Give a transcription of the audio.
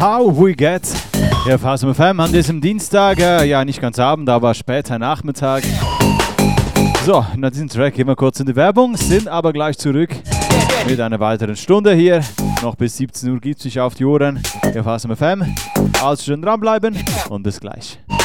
How We Get hier auf House FM an diesem Dienstag, ja nicht ganz Abend, aber später Nachmittag. So, nach diesem Track gehen wir kurz in die Werbung, sind aber gleich zurück mit einer weiteren Stunde hier. Noch bis 17 Uhr gibt es sich auf die Ohren hier auf House FM. Also schön dranbleiben und bis gleich.